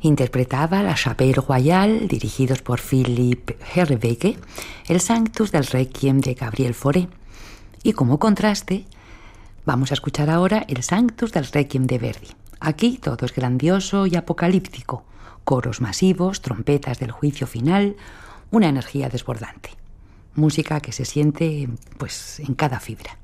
Interpretaba la Chapelle Royale, dirigidos por Philipp Herreweghe, el Sanctus del Requiem de Gabriel Fauré. Y como contraste, vamos a escuchar ahora el Sanctus del Requiem de Verdi. Aquí todo es grandioso y apocalíptico, coros masivos, trompetas del juicio final, una energía desbordante. Música que se siente, pues, en cada fibra.